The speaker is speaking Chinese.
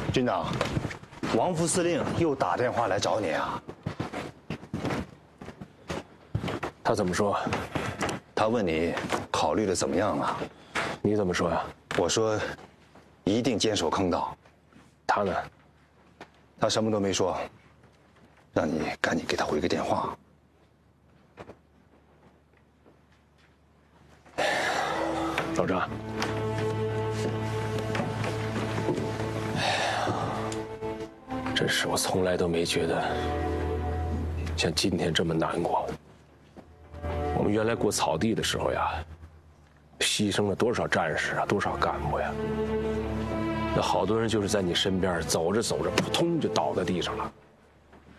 军长，王副司令又打电话来找你啊？ 他怎么说？ 他问你考虑的怎么样了？ 你怎么说呀？ 我说，一定坚守坑道。 他呢？ 他什么都没说，让你赶紧给他回个电话。 老张，真是我从来都没觉得像今天这么难过。我们原来过草地的时候呀，牺牲了多少战士啊，多少干部呀！那好多人就是在你身边走着走着，扑通就倒在地上了。